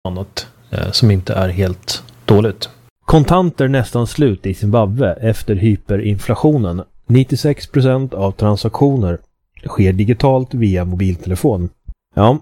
annat som inte är helt dåligt. Kontanter nästan slut i Zimbabwe efter hyperinflationen. 96% av transaktioner sker digitalt via mobiltelefon. Ja,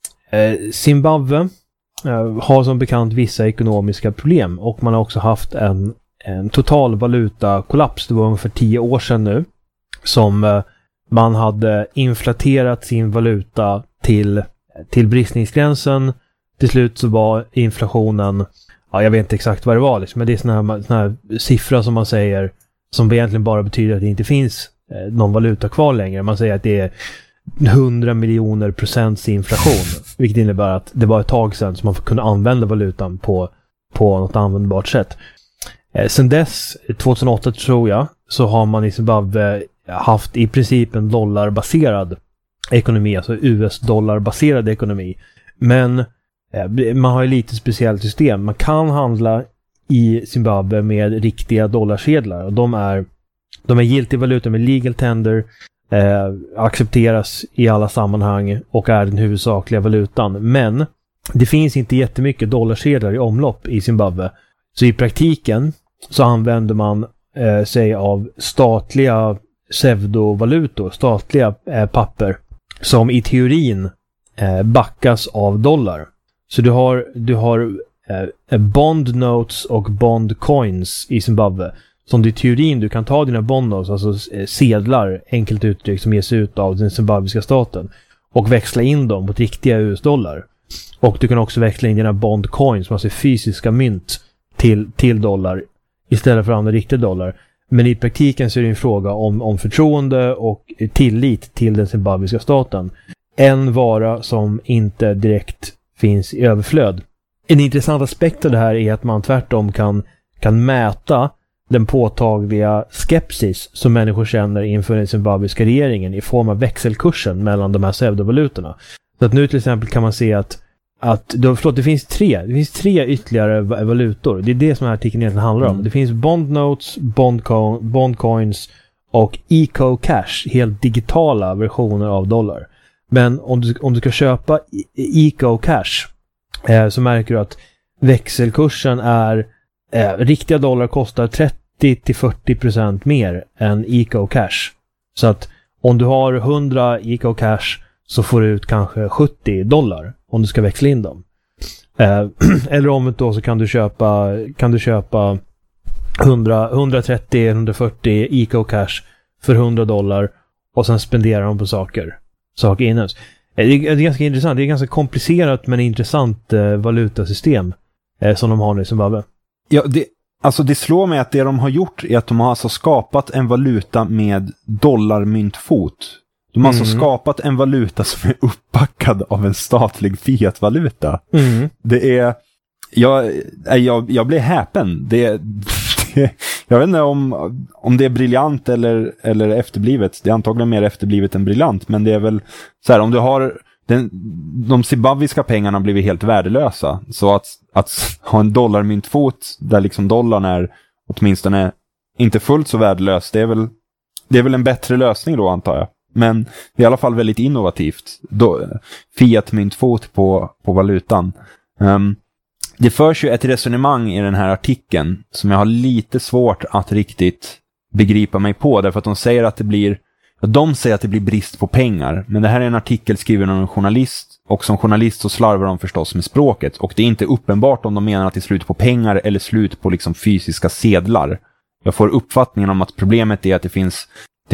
Zimbabwe har som bekant vissa ekonomiska problem och man har också haft en total valutakollaps. Det var ungefär 10 år sedan nu som man hade inflaterat sin valuta till bristningsgränsen. Till slut så var inflationen, jag vet inte exakt vad det var liksom, men det är såna här siffror som man säger som egentligen bara betyder att det inte finns någon valuta kvar längre. Man säger att det är 100 miljoner procents inflation, vilket innebär att det var ett tag sedan som man kunde använda valutan på något användbart sätt. Sen dess, 2008 tror jag, så har man i Zimbabwe haft i princip en dollarbaserad ekonomi, alltså US-dollarbaserad ekonomi. Men man har ju lite speciellt system. Man kan handla i Zimbabwe med riktiga dollarsedlar och de är giltig valuta med legal tender, accepteras i alla sammanhang och är den huvudsakliga valutan. Men det finns inte jättemycket dollarsedlar i omlopp i Zimbabwe. Så i praktiken så använder man sig av statliga pseudovalutor, statliga papper som i teorin backas av dollar. Så du har bond notes och bond coins i Zimbabwe. Som i teorin du kan ta dina bond notes, alltså sedlar, enkelt uttryck, som ges ut av den zimbabwiska staten och växla in dem mot riktiga US-dollar. Och du kan också växla in dina bond coins, alltså fysiska mynt, till dollar istället för andra riktiga dollar. Men i praktiken så är det en fråga om förtroende och tillit till den zimbabwiska staten. En vara som inte direkt finns i överflöd. En intressant aspekt av det här är att man tvärtom kan mäta den påtagliga skepsis som människor känner inför den zimbabwiska regeringen i form av växelkursen mellan de här pseudovalutorna. Så att nu till exempel kan man se att det finns tre ytterligare valutor. Det är det som den här artikeln egentligen handlar om. Det finns bond notes, bond coins och eco cash, helt digitala versioner av dollar. Men om du ska köpa eco cash så märker du att växelkursen är riktiga dollar kostar 30-40% mer än eco cash. Så att om du har 100 eco cash så får du ut kanske $70 om du ska växla in dem. Eller om då så kan du köpa 130-140 eco cash för $100 och sen spendera dem på saker inomhus. Det är ganska intressant. Det är ganska komplicerat men intressant valutasystem som de har nu i Zimbabwe. Ja, det slår mig att det de har gjort är att de har alltså skapat en valuta med dollarmyntfot. De har alltså skapat en valuta som är uppbackad av en statlig fiatvaluta. Det är... Jag blir häpen. Jag vet inte om det är briljant eller efterblivet. Det är antagligen mer efterblivet än briljant. Men det är väl så här, om du har... de zimbabwiska pengarna har blivit helt värdelösa. Så att ha en dollarmyntfot där liksom dollarn är åtminstone inte fullt så värdelös, det är väl en bättre lösning då, antar jag. Men det är i alla fall väldigt innovativt. Fiat-myntfot på valutan. Det förs ju ett resonemang i den här artikeln som jag har lite svårt att riktigt begripa mig på. Därför att de säger att det blir brist på pengar. Men det här är en artikel skriven av en journalist. Och som journalist så slarvar de förstås med språket. Och det är inte uppenbart om de menar att det är slut på pengar eller slut på liksom fysiska sedlar. Jag får uppfattningen om att problemet är att det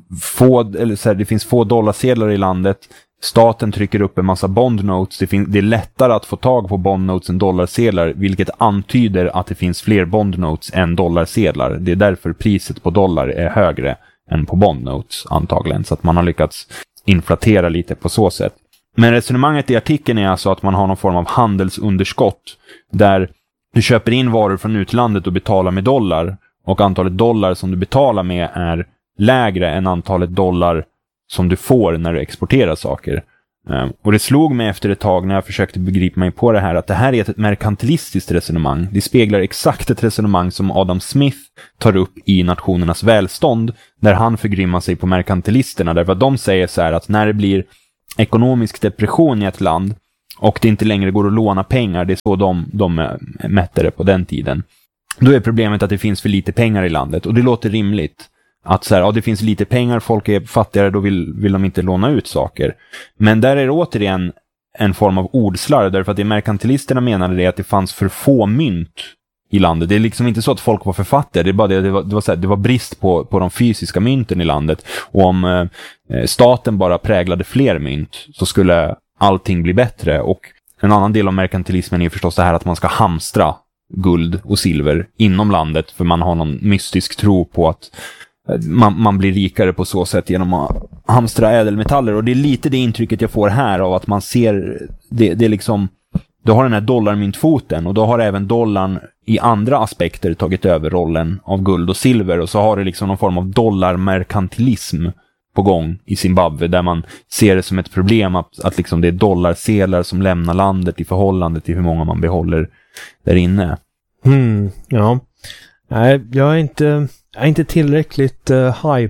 finns få dollarsedlar i landet. Staten trycker upp en massa bond notes. Det är lättare att få tag på bond notes än dollarsedlar, vilket antyder att det finns fler bond notes än dollarsedlar. Det är därför priset på dollar är högre än på bond notes antagligen, så att man har lyckats inflatera lite på så sätt. Men resonemanget i artikeln är alltså att man har någon form av handelsunderskott där du köper in varor från utlandet och betalar med dollar, och antalet dollar som du betalar med är lägre än antalet dollar som du får när du exporterar saker. Och det slog mig efter ett tag när jag försökte begripa mig på det här att det här är ett merkantilistiskt resonemang. Det speglar exakt ett resonemang som Adam Smith tar upp i Nationernas välstånd, där han förgrimmar sig på merkantilisterna, därför att de säger så här att när det blir ekonomisk depression i ett land och det inte längre går att låna pengar, det är så de mätte det på den tiden. Då är problemet att det finns för lite pengar i landet, och det låter rimligt. Att så här, ja, det finns lite pengar, folk är fattigare, då vill de inte låna ut saker. Men där är det återigen en form av ordslarv, därför att det merkantilisterna menade det att det fanns för få mynt i landet. Det är liksom inte så att folk var för fattiga, det är bara det var brist på de fysiska mynten i landet. Och om staten bara präglade fler mynt så skulle allting bli bättre. Och en annan del av merkantilismen är förstås det här att man ska hamstra guld och silver inom landet, för man har någon mystisk tro på att man blir rikare på så sätt genom att hamstra ädelmetaller. Och det är lite det intrycket jag får här av att man ser det är liksom, du har den här dollarmyntfoten, och då har även dollarn i andra aspekter tagit över rollen av guld och silver, och så har det liksom någon form av dollarmerkantilism på gång i Zimbabwe, där man ser det som ett problem att liksom det är dollarsedlar som lämnar landet i förhållande till hur många man behåller där inne. Ja. Nej, jag är inte tillräckligt high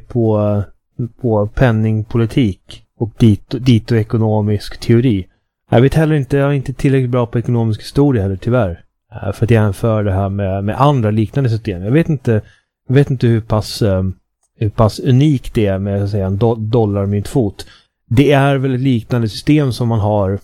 på penningpolitik och dit och ekonomisk teori. Jag är inte tillräckligt bra på ekonomisk historia heller, tyvärr. För att jämföra det här med andra liknande system. Jag vet inte hur pass unikt det är med så att säga, en dollarmyntfot. Det är väl ett liknande system som man har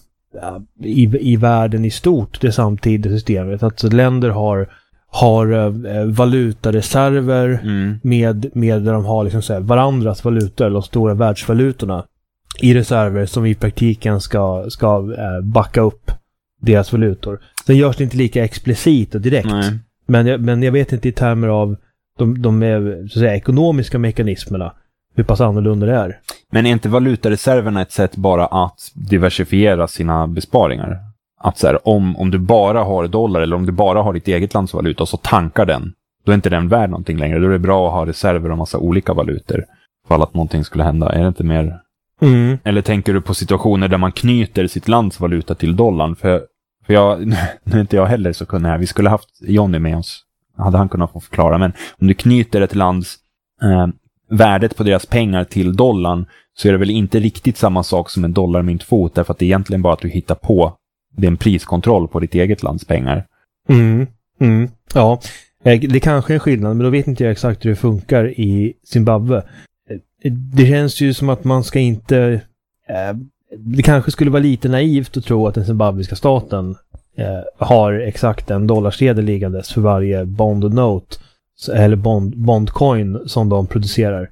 i världen i stort, det samtidiga systemet. Att länder har valutareserver med där de har liksom så här, varandras valutor, eller de stora världsvalutorna i reserver som i praktiken ska backa upp deras valutor. Sen görs det inte lika explicit och direkt. Men jag vet inte i termer av de så att säga, ekonomiska mekanismerna hur pass annorlunda det är. Men är inte valutareserverna ett sätt bara att diversifiera sina besparingar? Att så här, om du bara har dollar eller om du bara har ditt eget lands valuta och så tankar den, då är inte den värd någonting längre. Då är det bra att ha reserver och massa olika valutor för att någonting skulle hända. Är det inte mer... Eller tänker du på situationer där man knyter sitt lands valuta till dollarn? För nu är inte jag heller så kunnig här. Vi skulle haft Johnny med oss. Hade han kunnat få förklara. Men om du knyter ett lands värdet på deras pengar till dollarn, så är det väl inte riktigt samma sak som en dollarmyntfot, därför att det är egentligen bara att du hittar på en priskontroll på ditt eget lands pengar. Ja, det kanske är en skillnad, men då vet inte jag exakt hur det funkar i Zimbabwe. Det känns ju som att man ska inte... det kanske skulle vara lite naivt att tro att den zimbabwiska staten har exakt en dollarsedel liggandes för varje bond och note eller bondcoin som de producerar.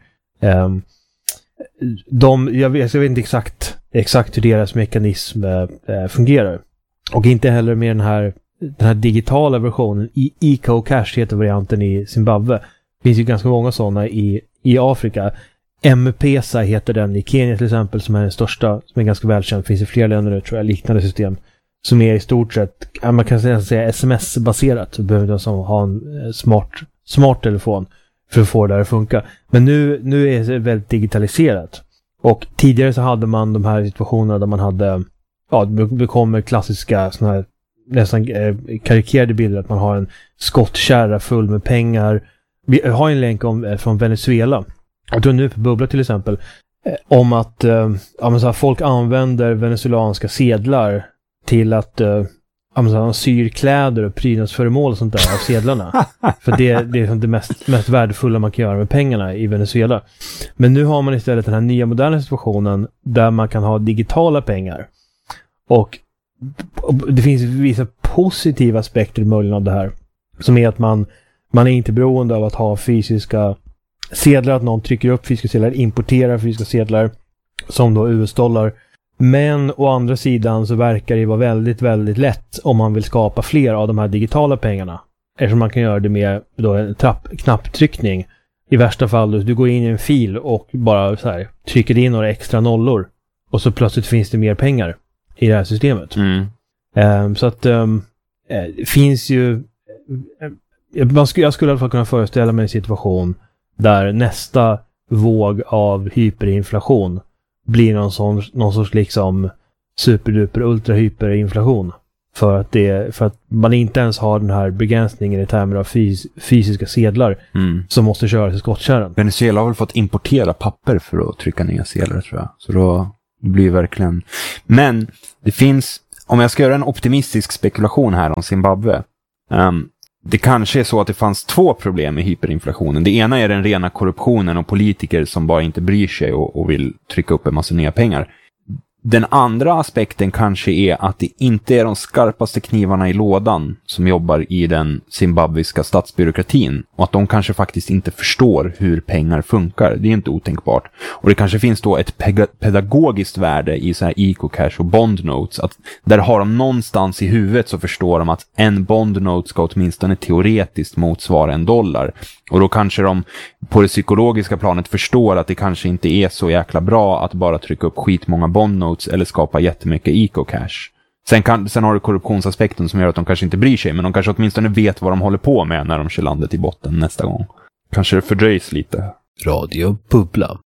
Jag vet inte exakt hur deras mekanism fungerar. Och inte heller med den här digitala versionen. Eco Cash heter varianten i Zimbabwe. Det finns ju ganska många sådana i Afrika. M-Pesa heter den i Kenya till exempel, som är den största, som är ganska välkänd. Det finns i flera länder nu, tror jag, liknande system. Som är i stort sett, man kan säga sms-baserat. Du behöver inte ha en smart telefon för att få det där att funka. Men nu är det väldigt digitaliserat. Och tidigare så hade man de här situationerna där man hade, det kommer klassiska såna här nästan karikerade bilder, att man har en skottkärra full med pengar. Vi har en länk från Venezuela. Jag tror nu på Bubbla till exempel, om att så här, folk använder venezuelanska sedlar till att syr kläder och prydnadsföremål och sånt där av sedlarna. För det är det mest värdefulla man kan göra med pengarna i Venezuela. Men nu har man istället den här nya moderna situationen där man kan ha digitala pengar. Och det finns vissa positiva aspekter möjligen av det här. Som är att man är inte beroende av att ha fysiska sedlar, att någon trycker upp fysiska sedlar, importerar fysiska sedlar som då US-dollar. Men å andra sidan så verkar det vara väldigt, väldigt lätt om man vill skapa fler av de här digitala pengarna. Eftersom man kan göra det med då en knapptryckning. I värsta fall du går in i en fil och bara så här, trycker in några extra nollor. Och så plötsligt finns det mer pengar i det här systemet. Så att det finns ju... Jag skulle i alla fall kunna föreställa mig en situation där nästa våg av hyperinflation blir någon sorts liksom superduper ultra hyperinflation, för att man inte ens har den här begränsningen i termer av fysiska sedlar som måste köras i skottkärran. Venezuela har väl fått importera papper för att trycka nya sedlar, tror jag. Så då blir verkligen... Men det finns om jag ska göra en optimistisk spekulation här om Zimbabwe. Det kanske är så att det fanns 2 problem med hyperinflationen. Det ena är den rena korruptionen och politiker som bara inte bryr sig och vill trycka upp en massa nya pengar. Den andra aspekten kanske är att det inte är de skarpaste knivarna i lådan som jobbar i den zimbabwiska statsbyråkratin. Och att de kanske faktiskt inte förstår hur pengar funkar. Det är inte otänkbart. Och det kanske finns då ett pedagogiskt värde i så här EcoCash och bondnotes. Att där har de någonstans i huvudet så förstår de att en bondnote ska åtminstone teoretiskt motsvara $1. Och då kanske de på det psykologiska planet förstår att det kanske inte är så jäkla bra att bara trycka upp skitmånga bondnotes eller skapa jättemycket EcoCash. Sen har du korruptionsaspekten som gör att de kanske inte bryr sig, men de kanske åtminstone vet vad de håller på med när de kör landet i botten nästa gång. Kanske det fördröjs lite. Radio Bubbla.